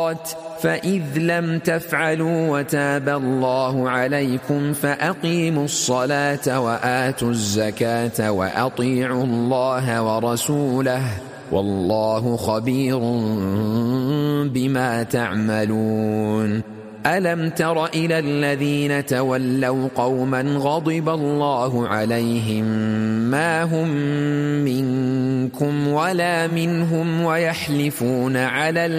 فإذ لم تفعلوا وتاب الله عليكم فأقيموا الصلاة وآتوا الزكاة وأطيعوا الله ورسوله والله خبير بما تعملون. ألم تر إلى الذين تولوا قوما غضب الله عليهم ما هم منكم ولا منهم ويحلفون على